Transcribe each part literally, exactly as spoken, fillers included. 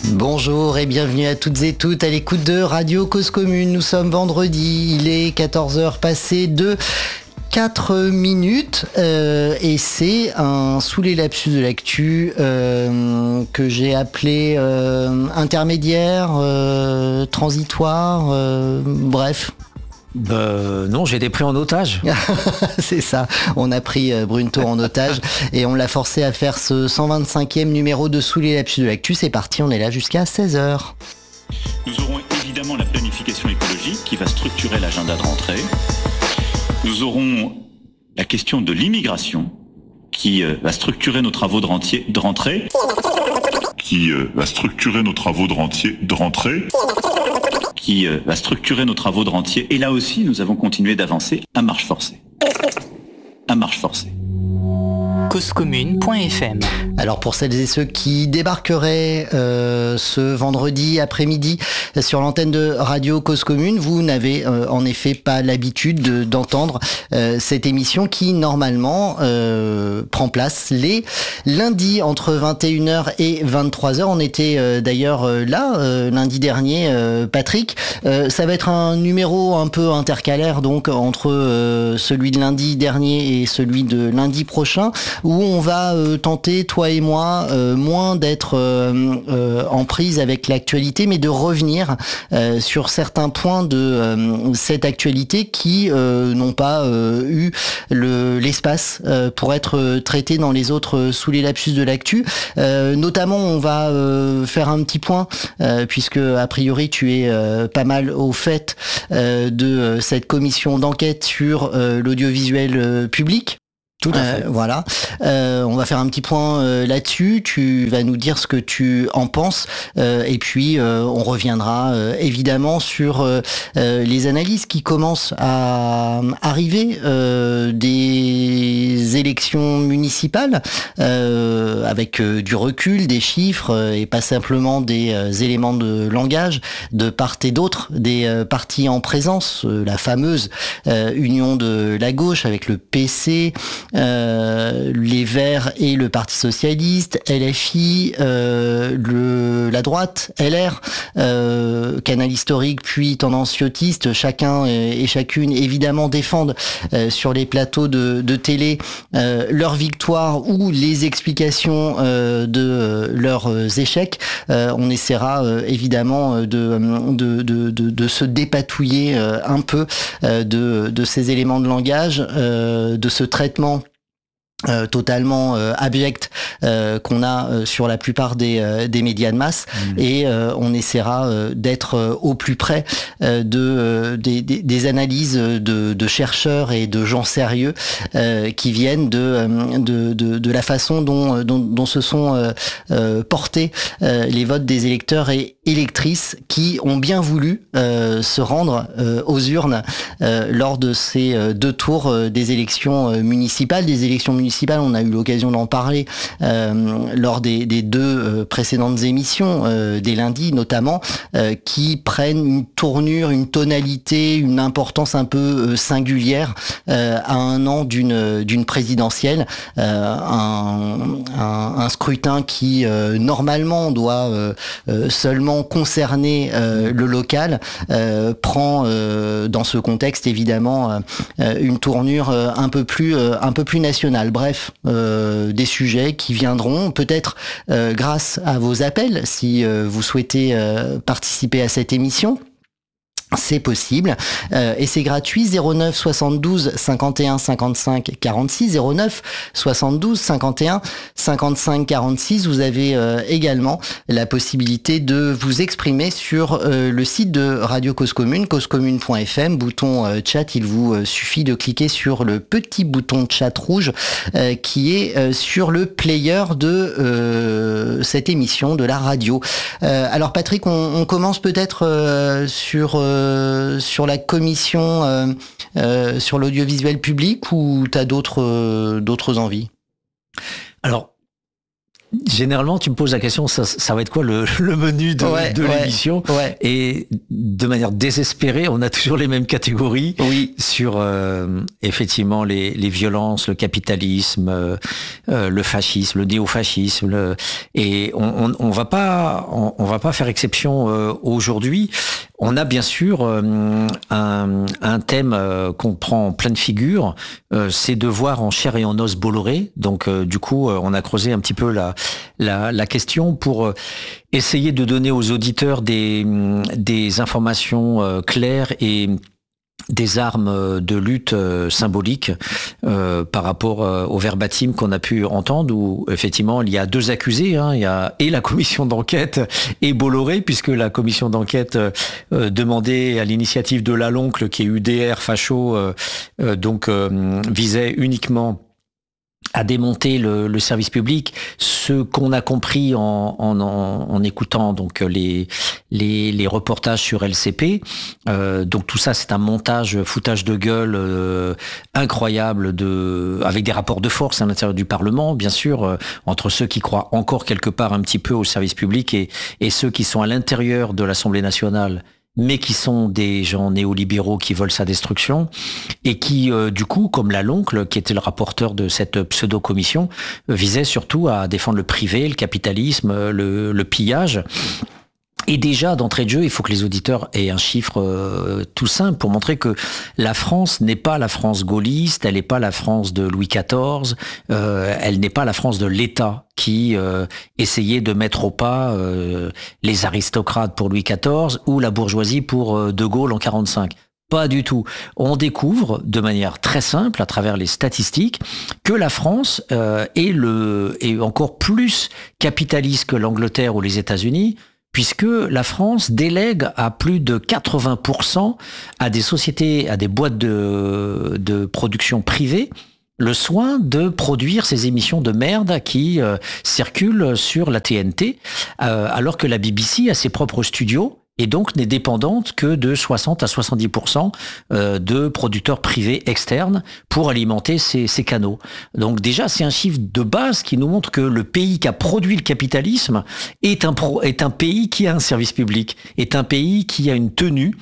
Bonjour et bienvenue à toutes et toutes à l'écoute de Radio Cause Commune. Nous sommes vendredi, il est quatorze heures passées de quatre minutes euh, et c'est un sous les lapsus de l'actu euh, que j'ai appelé euh, intermédiaire, euh, transitoire, euh, bref. Bah, non, j'ai été pris en otage. C'est ça, on a pris Brunto en otage et on l'a forcé à faire ce cent vingt-cinquième numéro de Sous les lapsus de l'actu. C'est parti, on est là jusqu'à seize heures. Nous aurons évidemment la planification écologique qui va structurer l'agenda de rentrée. Nous aurons la question de l'immigration qui euh, va structurer nos travaux de, rentier, de rentrée. Qui euh, va structurer nos travaux de, rentier, de rentrée. qui euh, va structurer nos travaux de rentier. Et là aussi, nous avons continué d'avancer à marche forcée. À marche forcée. cause commune point f m. Alors pour celles et ceux qui débarqueraient euh, ce vendredi après-midi sur l'antenne de Radio Cause Commune, vous n'avez euh, en effet pas l'habitude de, d'entendre euh, cette émission qui normalement euh, prend place les lundis entre vingt et une heures et vingt-trois heures. On était euh, d'ailleurs euh, là euh, lundi dernier, euh, Patrick. Euh, ça va être un numéro un peu intercalaire donc entre euh, celui de lundi dernier et celui de lundi prochain, où on va euh, tenter, toi et moi, euh, moins d'être euh, euh, en prise avec l'actualité, mais de revenir euh, sur certains points de euh, cette actualité qui euh, n'ont pas euh, eu le, l'espace euh, pour être traités dans les autres euh, sous les lapsus de l'actu. Euh, notamment, on va euh, faire un petit point, euh, puisque a priori tu es euh, pas mal au fait euh, de euh, cette commission d'enquête sur euh, l'audiovisuel euh, public. Tout à fait. Euh, voilà. Euh, on va faire un petit point euh, là-dessus. Tu vas nous dire ce que tu en penses. Euh, et puis, euh, on reviendra euh, évidemment sur euh, euh, les analyses qui commencent à arriver euh, des élections municipales euh, avec euh, du recul, des chiffres euh, et pas simplement des euh, éléments de langage de part et d'autre des euh, partis en présence. Euh, la fameuse euh, union de la gauche avec le P C, Euh, les Verts et le Parti Socialiste, L F I, euh, le, la droite, L R, euh, Canal historique puis tendance yotiste, chacun et chacune évidemment défendent euh, sur les plateaux de, de télé euh, leur victoire ou les explications euh, de euh, leurs échecs. Euh, on essaiera euh, évidemment de, de, de, de, de se dépatouiller euh, un peu euh, de, de ces éléments de langage, euh, de ce traitement Euh, totalement euh, abject euh, qu'on a euh, sur la plupart des, euh, des médias de masse, mmh. et euh, on essaiera euh, d'être euh, au plus près euh, de, euh, des, des, des analyses de, de chercheurs et de gens sérieux euh, qui viennent de, de, de, de la façon dont, dont, dont se sont euh, euh, portés euh, les votes des électeurs et électrices qui ont bien voulu euh, se rendre euh, aux urnes euh, lors de ces euh, deux tours euh, des élections euh, municipales, des élections municipales. On a eu l'occasion d'en parler euh, lors des, des deux euh, précédentes émissions, euh, des lundis notamment, euh, qui prennent une tournure, une tonalité, une importance un peu euh, singulière euh, à un an d'une, d'une présidentielle. Euh, un, un, un scrutin qui euh, normalement doit euh, euh, seulement concerner euh, le local, euh, prend euh, dans ce contexte évidemment euh, une tournure euh, un peu plus, euh, un peu plus nationale. Bref, euh, des sujets qui viendront peut-être euh, grâce à vos appels si euh, vous souhaitez euh, participer à cette émission. C'est possible euh, et c'est gratuit. Zéro neuf soixante-douze cinquante et un cinquante-cinq quarante-six, zéro neuf soixante-douze cinquante et un cinquante-cinq quarante-six. Vous avez euh, également la possibilité de vous exprimer sur euh, le site de Radio Cause Commune, cause commune point f m, bouton euh, chat. Il vous euh, suffit de cliquer sur le petit bouton chat rouge euh, qui est euh, sur le player de euh, cette émission de la radio. Euh, alors Patrick, on, on commence peut-être euh, sur euh, sur la commission euh, euh, sur l'audiovisuel public, ou tu as d'autres, euh, d'autres envies ? Alors, généralement, tu me poses la question, ça, ça va être quoi le, le menu de, ouais, de ouais, l'émission ouais. Et de manière désespérée, on a toujours les mêmes catégories oui. sur euh, effectivement les, les violences, le capitalisme, euh, euh, le fascisme, le néofascisme. Le, et on, on, on va pas, on, on va pas faire exception euh, aujourd'hui. On a bien sûr euh, un, un thème euh, qu'on prend en pleine figure, euh, c'est de voir en chair et en os Bolloré. Donc euh, du coup, euh, on a creusé un petit peu la, la, la question pour euh, essayer de donner aux auditeurs des, des informations euh, claires et des armes de lutte symboliques euh, par rapport euh, au verbatim qu'on a pu entendre, où effectivement il y a deux accusés, hein, il y a et la commission d'enquête et Bolloré, puisque la commission d'enquête euh, demandait à l'initiative de Laloncle, qui est U D R facho, euh, euh, donc euh, visait uniquement à démonter le, le service public. Ce qu'on a compris en, en, en, en écoutant donc les, les, les reportages sur L C P, euh, donc tout ça c'est un montage, foutage de gueule euh, incroyable, de, avec des rapports de force à l'intérieur du Parlement, bien sûr, euh, entre ceux qui croient encore quelque part un petit peu au service public et, et ceux qui sont à l'intérieur de l'Assemblée nationale, mais qui sont des gens néolibéraux qui veulent sa destruction, et qui, euh, du coup, comme Laloncle, qui était le rapporteur de cette pseudo-commission, euh, visait surtout à défendre le privé, le capitalisme, le, le pillage. Et déjà, d'entrée de jeu, il faut que les auditeurs aient un chiffre euh, tout simple pour montrer que la France n'est pas la France gaulliste, elle n'est pas la France de Louis quatorze, euh, elle n'est pas la France de l'État qui euh, essayait de mettre au pas euh, les aristocrates pour Louis quatorze ou la bourgeoisie pour euh, De Gaulle en quarante-cinq. Pas du tout. On découvre de manière très simple, à travers les statistiques, que la France euh, est, le, est encore plus capitaliste que l'Angleterre ou les États-Unis, puisque la France délègue à plus de quatre-vingts pour cent à des sociétés, à des boîtes de, de production privées, le soin de produire ces émissions de merde qui euh, circulent sur la T N T, euh, alors que la B B C a ses propres studios, et donc n'est dépendante que de soixante à soixante-dix pour cent de producteurs privés externes pour alimenter ces, ces canaux. Donc déjà, c'est un chiffre de base qui nous montre que le pays qui a produit le capitalisme est un, pro, est un pays qui a un service public, est un pays qui a une tenue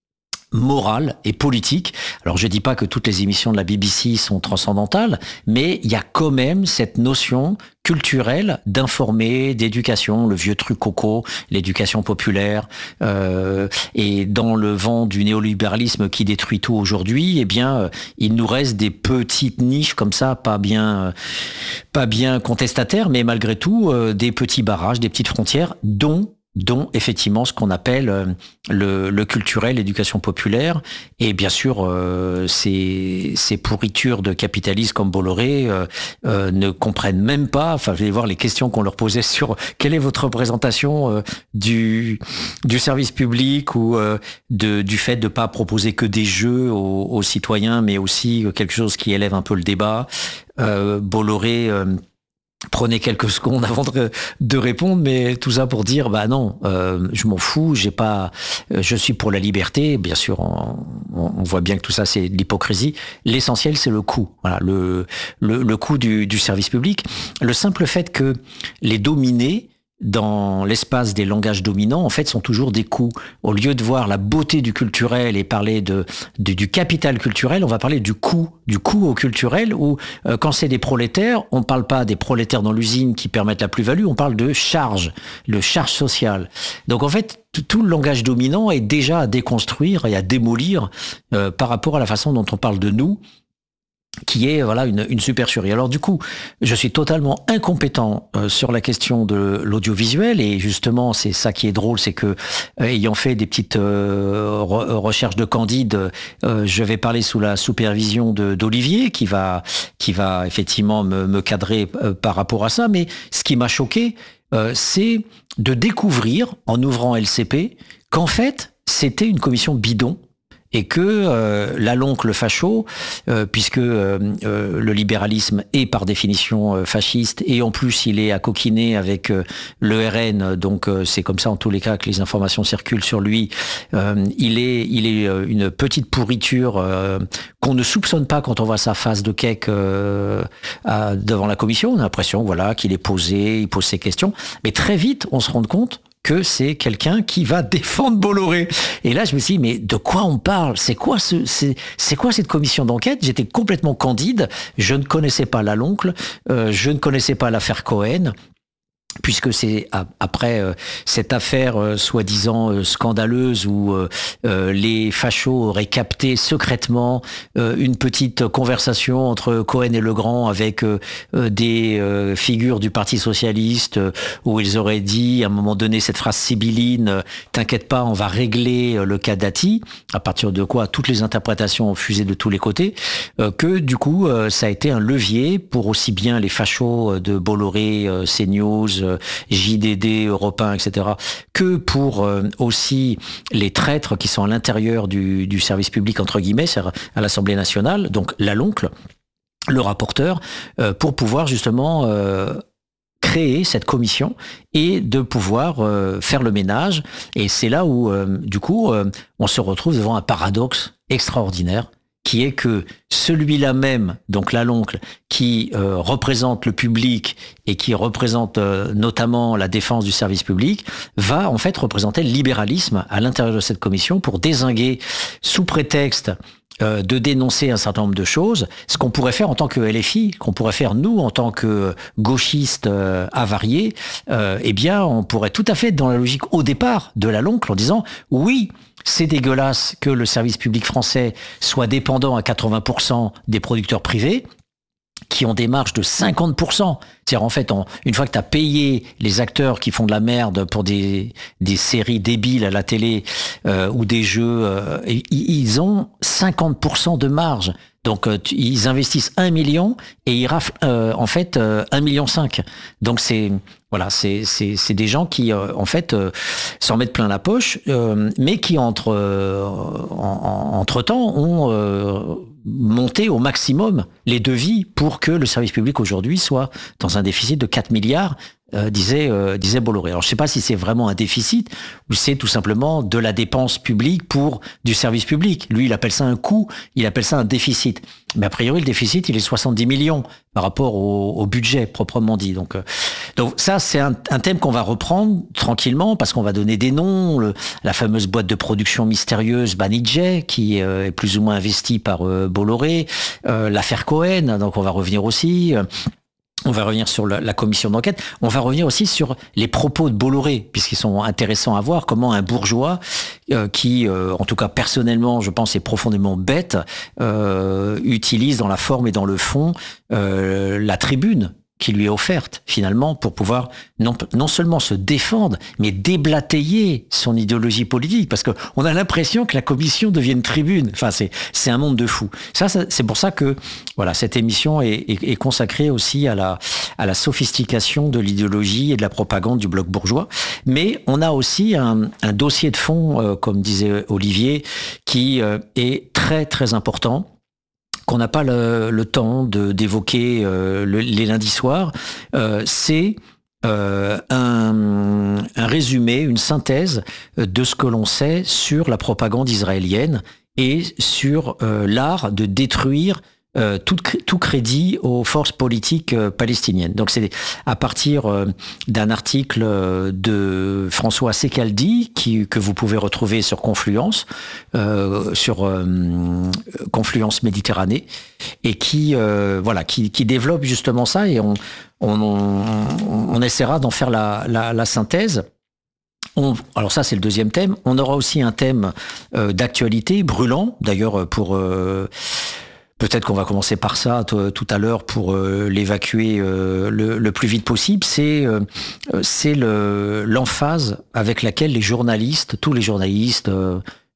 morale et politique. Alors je dis pas que toutes les émissions de la B B C sont transcendantales, mais il y a quand même cette notion culturelle d'informer, d'éducation, le vieux truc coco, l'éducation populaire, euh, et dans le vent du néolibéralisme qui détruit tout aujourd'hui, eh bien euh, il nous reste des petites niches comme ça, pas bien, euh, pas bien contestataires, mais malgré tout euh, des petits barrages, des petites frontières, dont dont effectivement ce qu'on appelle euh, le, le culturel, l'éducation populaire, et bien sûr euh, ces, ces pourritures de capitalistes comme Bolloré euh, euh, ne comprennent même pas, enfin je vais voir les questions qu'on leur posait sur quelle est votre représentation euh, du, du service public ou euh, de, du fait de pas proposer que des jeux aux, aux citoyens, mais aussi quelque chose qui élève un peu le débat. Euh, Bolloré euh, Prenez quelques secondes avant de, de répondre, mais tout ça pour dire, bah non, euh, je m'en fous, j'ai pas, euh, je suis pour la liberté. Bien sûr, on, on voit bien que tout ça c'est de l'hypocrisie. L'essentiel, c'est le coût, voilà, le le, le coût du, du service public. Le simple fait que les dominés dans l'espace des langages dominants, en fait, sont toujours des coûts. Au lieu de voir la beauté du culturel et parler de, de du capital culturel, on va parler du coût, du coût au culturel, où euh, quand c'est des prolétaires, on ne parle pas des prolétaires dans l'usine qui permettent la plus-value, on parle de charge, de charge sociale. Donc en fait, tout le langage dominant est déjà à déconstruire et à démolir euh, par rapport à la façon dont on parle de nous, qui est voilà une, une supercherie. Alors du coup, je suis totalement incompétent euh, sur la question de l'audiovisuel, et justement c'est ça qui est drôle, c'est que euh, ayant fait des petites euh, re- recherches de Candide, euh, je vais parler sous la supervision de, d'Olivier qui va qui va effectivement me, me cadrer euh, par rapport à ça. Mais ce qui m'a choqué, euh, c'est de découvrir en ouvrant L C P qu'en fait c'était une commission bidon. et que euh, l'aloncle facho, euh, puisque euh, euh, le libéralisme est par définition euh, fasciste, et en plus il est à coquiner avec euh, l'E R N, donc euh, c'est comme ça en tous les cas que les informations circulent sur lui, euh, il est, il est une petite pourriture euh, qu'on ne soupçonne pas quand on voit sa face de cake euh, à, devant la commission. On a l'impression voilà, qu'il est posé, il pose ses questions, mais très vite on se rend compte que c'est quelqu'un qui va défendre Bolloré. Et là, je me suis dit, mais de quoi on parle ? C'est quoi ce, c'est, c'est quoi cette commission d'enquête ? J'étais complètement candide. Je ne connaissais pas l'Aloncle. Euh, je ne connaissais pas l'affaire Cohen. Puisque c'est après euh, cette affaire euh, soi-disant euh, scandaleuse où euh, euh, les fachos auraient capté secrètement euh, une petite conversation entre Cohen et Legrand avec euh, euh, des euh, figures du Parti socialiste euh, où ils auraient dit à un moment donné cette phrase sibylline euh, « T'inquiète pas, on va régler euh, le cas Dati », à partir de quoi toutes les interprétations ont fusé de tous les côtés, euh, que du coup euh, ça a été un levier pour aussi bien les fachos de Bolloré, euh, CNews, J D D, Europe un, et cetera, que pour euh, aussi les traîtres qui sont à l'intérieur du, du service public, entre guillemets, c'est-à-dire à l'Assemblée nationale, donc l'Aloncle, le rapporteur, euh, pour pouvoir justement euh, créer cette commission et de pouvoir euh, faire le ménage. Et c'est là où, euh, du coup, euh, on se retrouve devant un paradoxe extraordinaire, qui est que celui-là même, donc l'Aloncle, qui euh, représente le public et qui représente euh, notamment la défense du service public, va en fait représenter le libéralisme à l'intérieur de cette commission pour dézinguer, sous prétexte euh, de dénoncer un certain nombre de choses, ce qu'on pourrait faire en tant que L F I, qu'on pourrait faire nous en tant que gauchistes euh, avariés, euh, eh bien on pourrait tout à fait être dans la logique au départ de l'Aloncle en disant oui, c'est dégueulasse que le service public français soit dépendant à quatre-vingts pour cent des producteurs privés qui ont des marges de cinquante pour cent. C'est-à-dire, en fait, on, une fois que tu as payé les acteurs qui font de la merde pour des, des séries débiles à la télé euh, ou des jeux, euh, ils ont cinquante pour cent de marge. Donc, euh, ils investissent un million et ils raflent, euh, en fait, euh, un million cinq. Donc, c'est... Voilà, c'est, c'est, c'est des gens qui, euh, en fait, euh, s'en mettent plein la poche, euh, mais qui, entre, euh, en, en, entre-temps, ont euh, monté au maximum les devis pour que le service public aujourd'hui soit dans un déficit de quatre milliards, euh, disait, euh, disait Bolloré. Alors, je ne sais pas si c'est vraiment un déficit ou c'est tout simplement de la dépense publique pour du service public. Lui, il appelle ça un coût, il appelle ça un déficit. Mais a priori, le déficit, il est soixante-dix millions par rapport au, au budget proprement dit. Donc, euh, donc ça, c'est un, un thème qu'on va reprendre tranquillement parce qu'on va donner des noms. Le, la fameuse boîte de production mystérieuse Banijay, qui euh, est plus ou moins investie par euh, Bolloré. Euh, l'affaire Cohen, donc on va revenir aussi. Euh, On va revenir sur la, la commission d'enquête. On va revenir aussi sur les propos de Bolloré, puisqu'ils sont intéressants à voir comment un bourgeois euh, qui, euh, en tout cas personnellement, je pense, est profondément bête, euh, utilise dans la forme et dans le fond euh, la tribune qui lui est offerte finalement pour pouvoir non, non seulement se défendre, mais déblatérer son idéologie politique, parce qu'on a l'impression que la commission devient une tribune. Enfin, c'est, c'est un monde de fous. Ça, ça, c'est pour ça que voilà, cette émission est, est, est consacrée aussi à la, à la sophistication de l'idéologie et de la propagande du bloc bourgeois. Mais on a aussi un, un dossier de fond, euh, comme disait Olivier, qui euh, est très très important, qu'on n'a pas le, le temps de, d'évoquer euh, le, les lundis soirs, euh, c'est euh, un, un résumé, une synthèse de ce que l'on sait sur la propagande israélienne et sur euh, l'art de détruire Euh, tout, tout crédit aux forces politiques euh, palestiniennes. Donc c'est à partir euh, d'un article euh, de François Secaldi qui, que vous pouvez retrouver sur Confluence, euh, sur euh, Confluence Méditerranée, et qui euh, voilà qui, qui développe justement ça, et on, on, on, on essaiera d'en faire la, la, la synthèse. On, alors ça, c'est le deuxième thème. On aura aussi un thème euh, d'actualité brûlant, d'ailleurs pour... Euh, Peut-être qu'on va commencer par ça t- tout à l'heure pour euh, l'évacuer euh, le, le plus vite possible. C'est, euh, c'est le, l'emphase avec laquelle les journalistes, tous les journalistes, euh,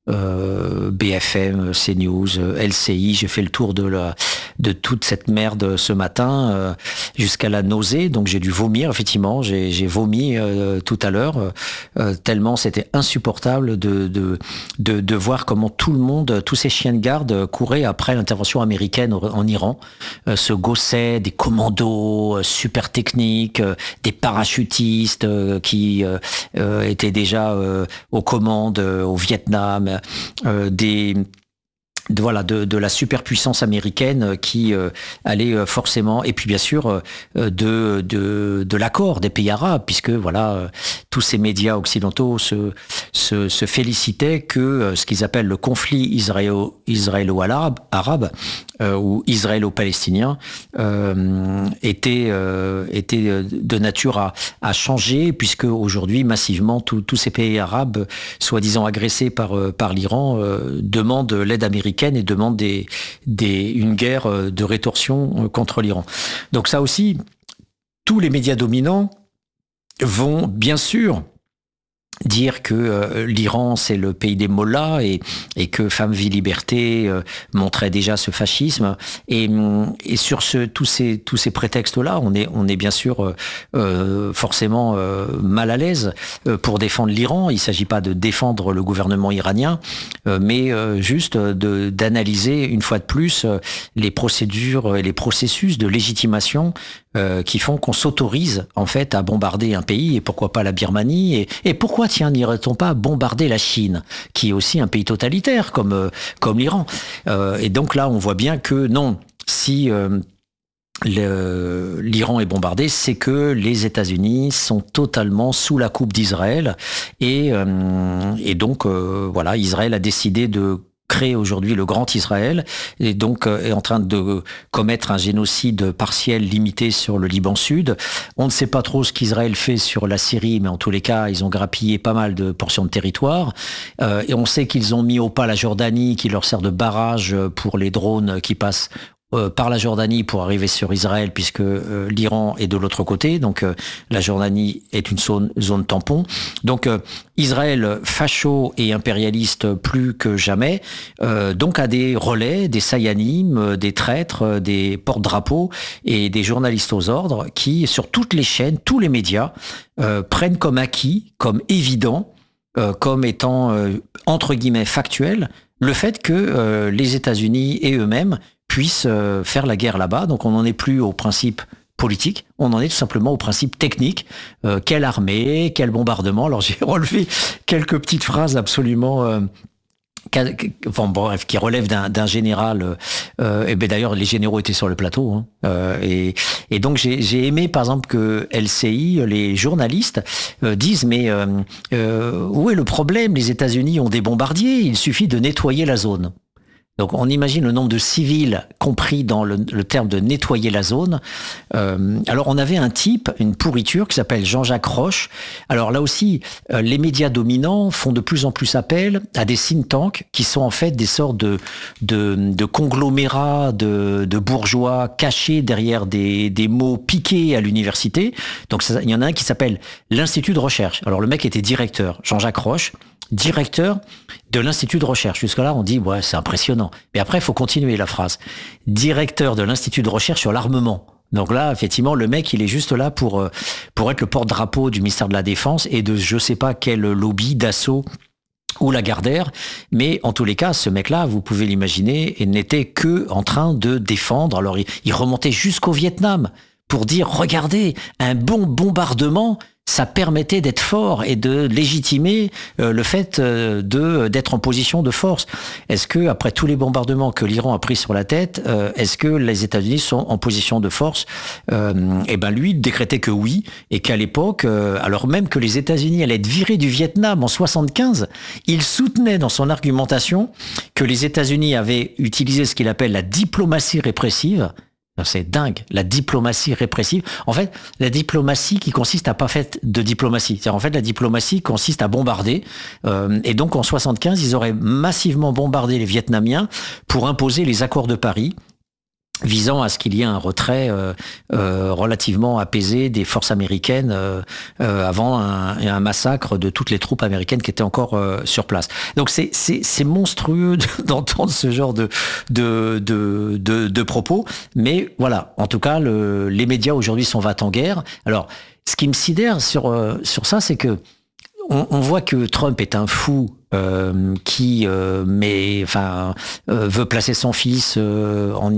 euh, B F M, CNews, L C I. J'ai fait le tour de, la, de toute cette merde ce matin euh, jusqu'à la nausée. Donc j'ai dû vomir, effectivement. J'ai, j'ai vomi euh, tout à l'heure, euh, tellement c'était insupportable de, de, de, de voir comment tout le monde, tous ces chiens de garde couraient après l'intervention américaine en Iran, euh, se gaussaient des commandos euh, super techniques, euh, des parachutistes euh, qui euh, euh, étaient déjà euh, aux commandes euh, au Vietnam, euh, des de, voilà, de, de la superpuissance américaine qui euh, allait euh, forcément, et puis bien sûr euh, de, de, de l'accord des pays arabes, puisque voilà, euh, tous ces médias occidentaux se, se, se félicitaient que euh, ce qu'ils appellent le conflit israélo, israélo-arabe arabe, euh, ou israélo-palestinien euh, était, euh, était de nature à, à changer, puisque aujourd'hui massivement tous ces pays arabes, soi-disant agressés par, par l'Iran, euh, demandent l'aide américaine et demande des, des, une guerre de rétorsion contre l'Iran. Donc ça aussi, tous les médias dominants vont bien sûr dire que euh, l'Iran c'est le pays des mollahs et, et que Femme, Vie, Liberté euh, montrait déjà ce fascisme et, et sur ce, tous ces, tous ces prétextes-là on est, on est bien sûr euh, forcément euh, mal à l'aise euh, pour défendre l'Iran. Il ne s'agit pas de défendre le gouvernement iranien euh, mais euh, juste de, d'analyser une fois de plus euh, les procédures et les processus de légitimation euh, qui font qu'on s'autorise en fait à bombarder un pays et pourquoi pas la Birmanie et, et pourquoi tiens, n'irait-on pas bombarder la Chine, qui est aussi un pays totalitaire comme, euh, comme l'Iran euh, et donc là, on voit bien que non, si euh, le, l'Iran est bombardé, c'est que les États-Unis sont totalement sous la coupe d'Israël et, euh, et donc, euh, voilà, Israël a décidé de créé aujourd'hui le Grand Israël et donc euh, est en train de commettre un génocide partiel limité sur le Liban Sud. On ne sait pas trop ce qu'Israël fait sur la Syrie, mais en tous les cas, ils ont grappillé pas mal de portions de territoire. Euh, et on sait qu'ils ont mis au pas la Jordanie, qui leur sert de barrage pour les drones qui passent Euh, par la Jordanie pour arriver sur Israël, puisque euh, l'Iran est de l'autre côté, donc euh, la Jordanie est une zone, zone tampon. Donc euh, Israël facho et impérialiste plus que jamais, euh, donc a des relais, des sayanim, des traîtres, des porte-drapeaux et des journalistes aux ordres qui, sur toutes les chaînes, tous les médias, euh, prennent comme acquis, comme évident, euh, comme étant euh, entre guillemets factuel, le fait que euh, les États-Unis et eux-mêmes puissent euh, faire la guerre là-bas. Donc on n'en est plus au principe politique, on en est tout simplement au principe technique. Euh, quelle armée, quel bombardement. Alors j'ai relevé quelques petites phrases absolument... Euh, Enfin, bref, qui relève d'un, d'un général. Euh, et ben d'ailleurs, les généraux étaient sur le plateau. Hein, euh, et, et donc, j'ai, j'ai aimé, par exemple, que L C I, les journalistes, euh, disent mais euh, euh, où est le problème ? Les États-Unis ont des bombardiers. Il suffit de nettoyer la zone. Donc on imagine le nombre de civils compris dans le, le terme de nettoyer la zone. Euh, alors on avait un type, une pourriture qui s'appelle Jean-Jacques Roche. Alors là aussi, euh, les médias dominants font de plus en plus appel à des think tanks qui sont en fait des sortes de, de, de conglomérats de, de bourgeois cachés derrière des, des mots piqués à l'université. Donc ça, il y en a un qui s'appelle l'Institut de recherche. Alors le mec était directeur, Jean-Jacques Roche, directeur de l'Institut de recherche. Jusque-là, on dit, ouais, c'est impressionnant. Mais après, il faut continuer la phrase. Directeur de l'Institut de recherche sur l'armement. Donc là, effectivement, le mec, il est juste là pour, pour être le porte-drapeau du ministère de la Défense et de je sais pas quel lobby, d'assaut ou Lagardère. Mais en tous les cas, ce mec-là, vous pouvez l'imaginer, il n'était que en train de défendre. Alors, il, il remontait jusqu'au Vietnam pour dire, regardez, un bon bombardement, ça permettait d'être fort et de légitimer euh, le fait euh, de d'être en position de force. Est-ce que après tous les bombardements que l'Iran a pris sur la tête, euh, est-ce que les États-Unis sont en position de force ? euh, Et ben lui décrétait que oui, et qu'à l'époque, euh, alors même que les États-Unis allaient être virés du Vietnam en soixante-quinze, il soutenait dans son argumentation que les États-Unis avaient utilisé ce qu'il appelle la diplomatie répressive. C'est dingue, la diplomatie répressive. En fait, la diplomatie qui consiste à pas faire de diplomatie. C'est-à-dire, en fait, la diplomatie consiste à bombarder. Euh, et donc, en soixante-quinze, ils auraient massivement bombardé les Vietnamiens pour imposer les accords de Paris. visant à ce qu'il y ait un retrait euh, euh, relativement apaisé des forces américaines euh, euh, avant un, un massacre de toutes les troupes américaines qui étaient encore euh, sur place. Donc c'est, c'est, c'est monstrueux d'entendre ce genre de, de, de, de, de propos, mais voilà, en tout cas, le, les médias aujourd'hui sont va-t-en-guerre. Alors, ce qui me sidère sur, euh, sur ça, c'est que on, on voit que Trump est un fou Euh, qui euh, mais enfin euh, veut placer son fils euh, en,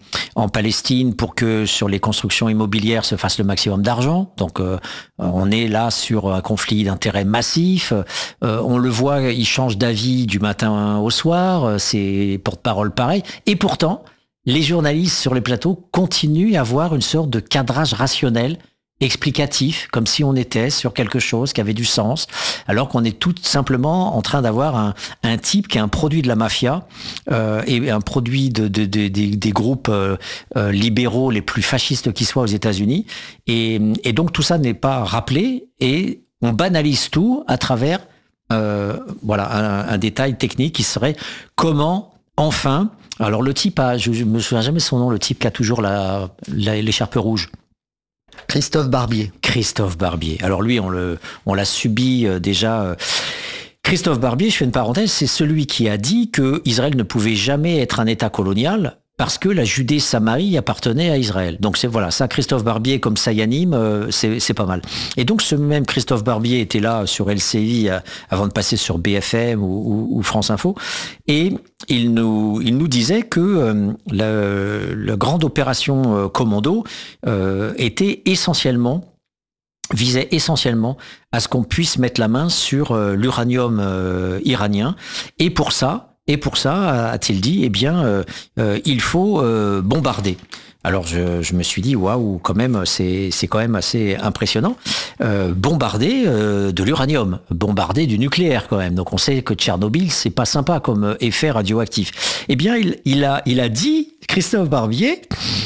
en Palestine pour que sur les constructions immobilières se fasse le maximum d'argent. Donc euh, on est là sur un conflit d'intérêts massif. Euh, on le voit, il change d'avis du matin au soir. C'est porte-parole pareil. Et pourtant, les journalistes sur les plateaux continuent à avoir une sorte de cadrage rationnel, explicatif, comme si on était sur quelque chose qui avait du sens, alors qu'on est tout simplement en train d'avoir un, un type qui est un produit de la mafia euh, et un produit de, de, de, de, des groupes euh, euh, libéraux les plus fascistes qui soient aux États-Unis. Et, et donc tout ça n'est pas rappelé et on banalise tout à travers euh, voilà un, un détail technique qui serait comment enfin. Alors le type a, je, je me souviens jamais son nom, le type qui a toujours la, la l'écharpe rouge. Christophe Barbier. Christophe Barbier. Alors lui, on le, on l'a subi euh, déjà. Euh. Christophe Barbier, je fais une parenthèse, c'est celui qui a dit que Israël ne pouvait jamais être un État colonial parce que la Judée-Samarie appartenait à Israël. Donc c'est voilà, ça, Christophe Barbier comme Sayanim, euh, c'est, c'est pas mal. Et donc ce même Christophe Barbier était là sur L C I euh, avant de passer sur B F M ou, ou, ou France Info, et il nous, il nous disait que euh, la, la grande opération euh, Commando euh, était essentiellement visait essentiellement à ce qu'on puisse mettre la main sur euh, l'uranium euh, iranien, et pour ça. Et pour ça, a-t-il dit, eh bien, euh, euh, il faut euh, bombarder. Alors je, je me suis dit, waouh, quand même, c'est, c'est quand même assez impressionnant. Euh, bombarder euh, de l'uranium, bombarder du nucléaire quand même. Donc on sait que Tchernobyl, c'est pas sympa comme effet radioactif. Eh bien, il, il a, il a dit, Christophe Barbier,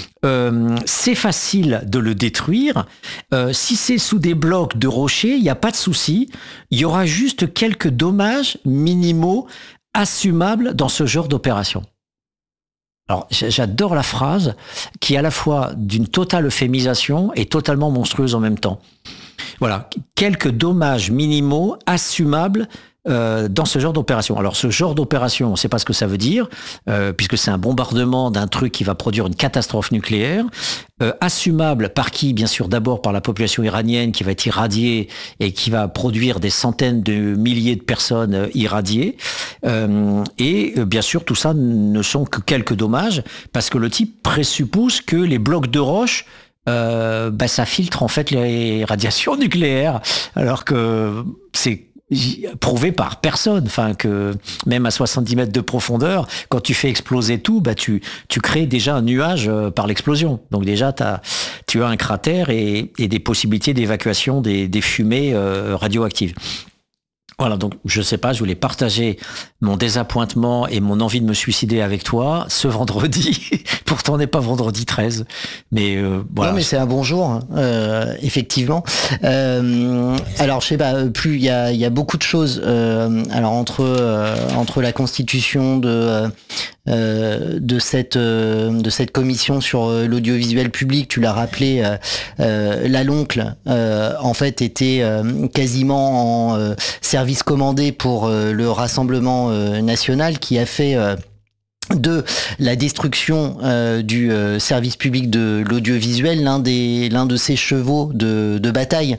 euh, c'est facile de le détruire. Euh, si c'est sous des blocs de rochers, il n'y a pas de souci. Il y aura juste quelques dommages minimaux assumable dans ce genre d'opération. Alors, j'adore la phrase qui est à la fois d'une totale euphémisation et totalement monstrueuse en même temps. Voilà, quelques dommages minimaux assumables euh, dans ce genre d'opération. Alors, ce genre d'opération, on ne sait pas ce que ça veut dire, euh, puisque c'est un bombardement d'un truc qui va produire une catastrophe nucléaire. Euh, assumable par qui? Bien sûr, d'abord par la population iranienne qui va être irradiée et qui va produire des centaines de milliers de personnes euh, irradiées. Euh, et euh, bien sûr, tout ça ne sont que quelques dommages parce que le type présuppose que les blocs de roche euh, bah, ça filtre en fait les radiations nucléaires, alors que c'est prouvé par personne, enfin que même à soixante-dix mètres de profondeur, quand tu fais exploser tout, bah tu tu crées déjà un nuage par l'explosion. Donc déjà t'as tu as un cratère et, et des possibilités d'évacuation des, des fumées euh, radioactives. Voilà, donc je sais pas, je voulais partager mon désappointement et mon envie de me suicider avec toi ce vendredi. Pourtant, on n'est pas vendredi treize, mais euh, voilà. Non, mais c'est un bon jour, euh, effectivement. Euh, alors, je sais pas, plus il y a, il y a beaucoup de choses. Euh, alors entre euh, entre la constitution de euh, de cette euh, de cette commission sur l'audiovisuel public, tu l'as rappelé, euh, euh, la Loncle, euh, en fait, était euh, quasiment en euh, service commandé pour euh, le Rassemblement euh, national, qui a fait euh, de la destruction euh, du euh, service public de l'audiovisuel l'un des l'un de ses chevaux de, de bataille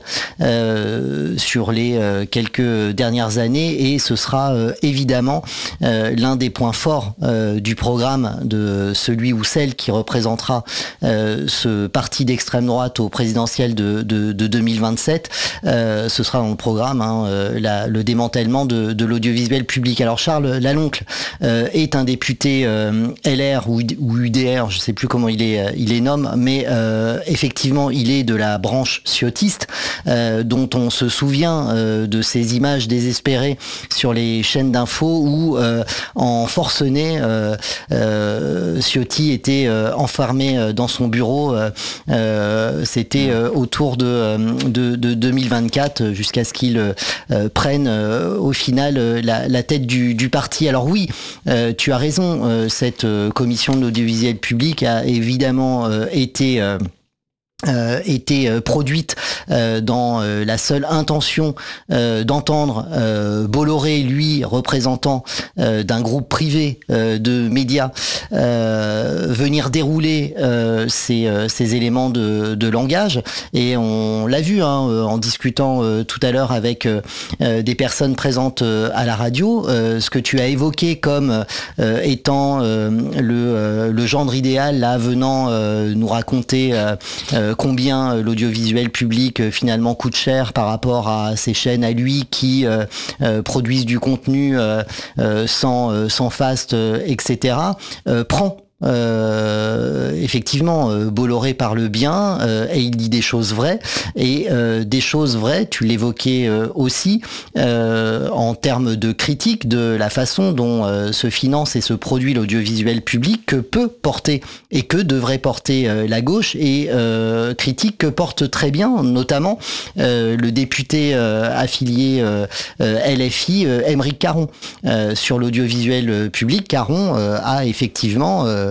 euh, sur les euh, quelques dernières années, et ce sera euh, évidemment euh, l'un des points forts euh, du programme de celui ou celle qui représentera euh, ce parti d'extrême droite au présidentiel de, de, de deux mille vingt-sept. Euh, ce sera dans le programme, hein, euh, la, le démantèlement de, de l'audiovisuel public. Alors Charles Laloncle euh, est un député Euh, L R ou, ou U D R, je sais plus comment il est, il les nomme, mais euh, effectivement, il est de la branche ciotiste, euh, dont on se souvient euh, de ces images désespérées sur les chaînes d'infos où, euh, en forcené, euh, euh, Ciotti était euh, enfermé dans son bureau. Euh, euh, c'était euh, autour de, de, de deux mille vingt-quatre, jusqu'à ce qu'il euh, prenne euh, au final la, la tête du, du parti. Alors oui, euh, tu as raison. euh, cette euh, commission de l'audiovisuel public a évidemment euh, été euh, Euh, était euh, produite euh, dans euh, la seule intention euh, d'entendre euh, Bolloré, lui, représentant euh, d'un groupe privé euh, de médias, euh, venir dérouler euh, ces, euh, ces éléments de, de langage. Et on l'a vu hein, en discutant euh, tout à l'heure avec euh, des personnes présentes euh, à la radio, euh, ce que tu as évoqué comme euh, étant euh, le, euh, le gendre idéal, là, venant euh, nous raconter euh, euh, combien l'audiovisuel public euh, finalement coûte cher par rapport à ces chaînes à lui qui euh, euh, produisent du contenu euh, euh, sans, euh, sans faste, euh, et cetera, euh, prend. Euh, effectivement, euh, Bolloré parle bien euh, et il dit des choses vraies et euh, des choses vraies, tu l'évoquais euh, aussi euh, en termes de critique de la façon dont euh, se finance et se produit l'audiovisuel public que peut porter et que devrait porter euh, la gauche et euh, critique que porte très bien notamment euh, le député euh, affilié euh, euh, L F I euh, Aymeric Caron euh, sur l'audiovisuel public. Caron euh, a effectivement euh,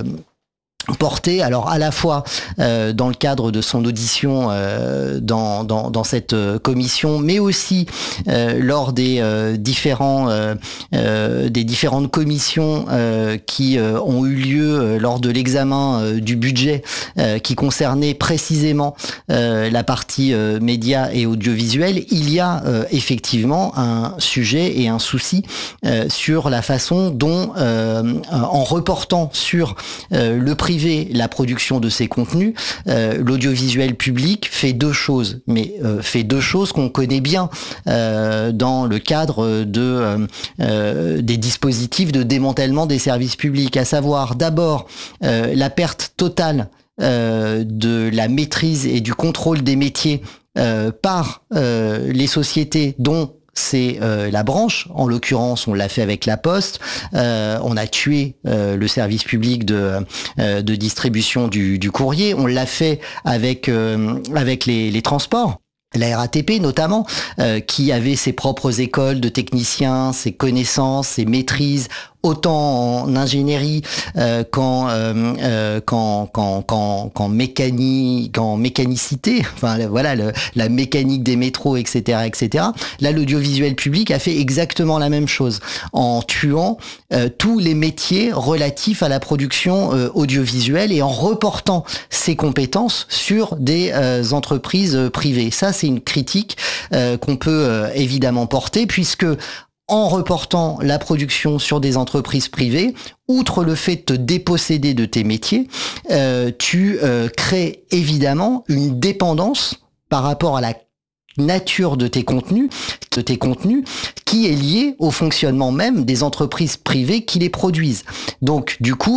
porté, alors à la fois euh, dans le cadre de son audition euh, dans, dans, dans cette euh, commission, mais aussi euh, lors des euh, différents euh, euh, des différentes commissions euh, qui euh, ont eu lieu euh, lors de l'examen euh, du budget euh, qui concernait précisément euh, la partie euh, médias et audiovisuel. Il y a euh, effectivement un sujet et un souci euh, sur la façon dont, euh, en reportant sur euh, le prix la production de ces contenus, euh, l'audiovisuel public fait deux choses, mais euh, fait deux choses qu'on connaît bien euh, dans le cadre de euh, euh, des dispositifs de démantèlement des services publics, à savoir d'abord euh, la perte totale euh, de la maîtrise et du contrôle des métiers euh, par euh, les sociétés dont c'est euh, la branche, en l'occurrence on l'a fait avec la Poste, euh, on a tué euh, le service public de, euh, de distribution du, du courrier, on l'a fait avec, euh, avec les, les transports. La R A T P notamment, euh, qui avait ses propres écoles de techniciens, ses connaissances, ses maîtrises, autant en ingénierie euh, qu'en, euh, euh, qu'en, qu'en, qu'en, qu'en mécanique, qu'en mécanicité, enfin voilà, le, la mécanique des métros, et cetera, et cetera. Là, l'audiovisuel public a fait exactement la même chose, en tuant euh, tous les métiers relatifs à la production euh, audiovisuelle et en reportant ses compétences sur des euh, entreprises privées. Ça, c'est une critique euh, qu'on peut euh, évidemment porter, puisque en reportant la production sur des entreprises privées, outre le fait de te déposséder de tes métiers, euh, tu euh, crées évidemment une dépendance par rapport à la nature de tes contenus, de tes contenus, qui est liée au fonctionnement même des entreprises privées qui les produisent. Donc, du coup,